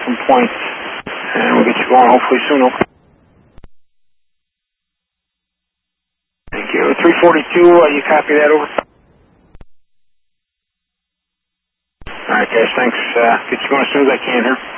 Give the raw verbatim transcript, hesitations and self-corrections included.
some points, and we'll get you going hopefully soon, okay? Thank you. three forty-two, uh, you copy that over? All right, guys, thanks. Uh, get you going as soon as I can here.